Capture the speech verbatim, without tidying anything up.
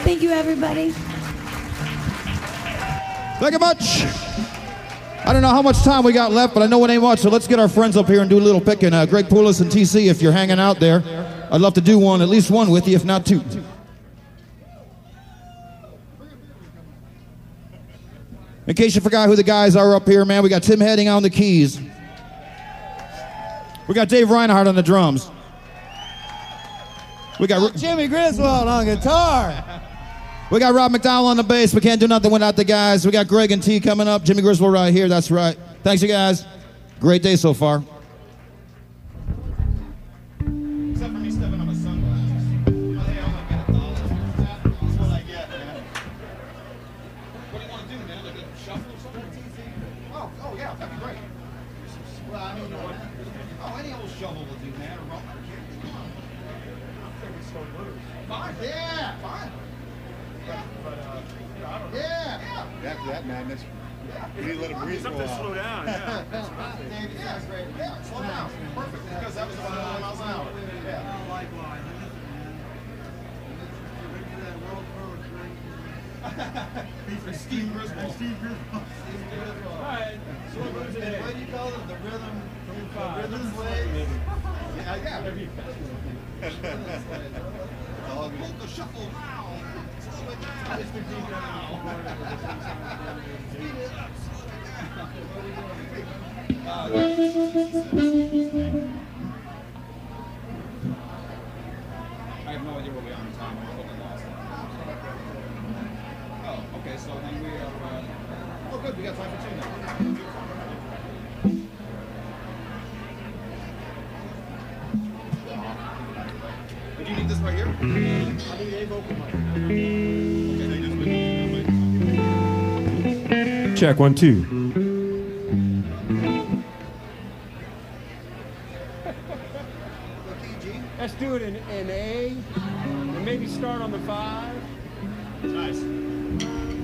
Thank you, everybody. Thank you much. I don't know how much time we got left, but I know it ain't much, so let's get our friends up here and do a little picking. Uh, Greg Poulos and T C, if you're hanging out there, I'd love to do one, at least one with you, if not two. In case you forgot who the guys are up here, man, we got Tim Heading on the keys. We got Dave Reinhardt on the drums. We got Jimmy Griswold on guitar. We got Rob McDowell on the bass. We can't do nothing without the guys. We got Greg and T coming up. Jimmy Griswold right here. That's right. Thanks, you guys. Great day so far. Except for me stepping on my sunglasses. Oh, hey, I'm gonna get a dollar. That's what I get, man. What do you want to do, man? Like a shuffle or something? Oh, oh yeah, that'd be great. Well, I mean, oh, any old shovel will do, man. Or fine, yeah, fine. Yeah. After that madness, we need to let it breathe for a while. Slow down, yeah. David, yeah, great. Yeah, slow down. Perfect, because that was about nine miles an hour. Yeah. Likewise. Steve Griswold. Steve Griswold. All right. So what was it? What do you call it? The rhythm? The rhythm slave? Yeah, yeah. Hold the shuffle now. Slow it down. Mister Deep now. Speed it up. Slow it down. I have no idea where we are in time. I'm totally lost. Oh, okay. So then we are. Uh, oh, good. We got time for two now. Do you need this right here? I need a vocal mic. Check, one, two. Let's do it in, in A, and maybe start on the five. Nice.